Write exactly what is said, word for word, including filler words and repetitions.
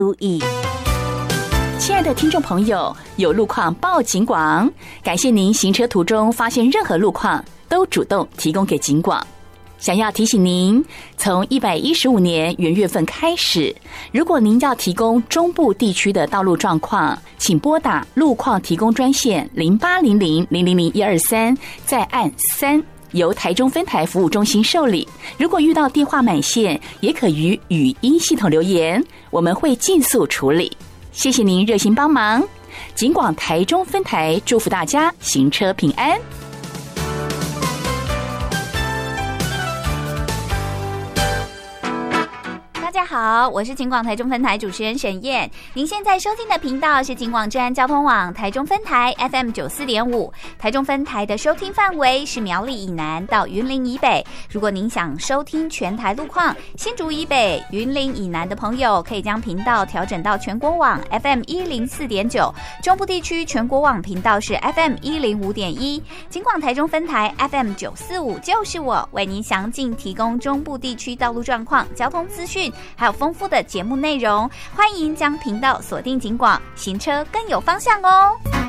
注意。亲爱的听众朋友，有路况报警广，感谢您行车途中发现任何路况都主动提供给警广。想要提醒您，从一百一十五年元月份开始，如果您要提供中部地区的道路状况，请拨打路况提供专线零八零零零零零一二三，再按三，由台中分台服务中心受理。如果遇到电话满线，也可于语音系统留言，我们会尽速处理。谢谢您热心帮忙，警广台中分台祝福大家行车平安。 大家好，我是警广台中分台主持人沈燕。您现在收听的频道是警广治安交通网台中分台 F M 九十四点五，台中分台的收听范围是苗栗以南到云林以北。如果您想收听全台路况，新竹以北、云林以南的朋友可以将频道调整到全国网 F M 一零四点九，中部地区全国网频道是 F M 一零五点一。警广台中分台 F M 九四五就是我，为您详尽提供中部地区道路状况、交通资讯，还有丰富的节目内容，欢迎将频道锁定警广，行车更有方向哦。